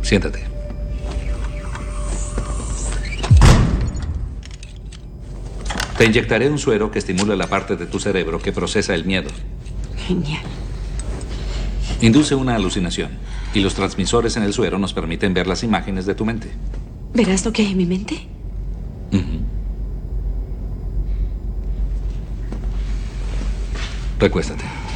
Siéntate. Te inyectaré un suero que estimula la parte de tu cerebro que procesa el miedo. Genial. Induce una alucinación y los transmisores en el suero nos permiten ver las imágenes de tu mente. ¿Verás lo que hay en mi mente? Recuéstate.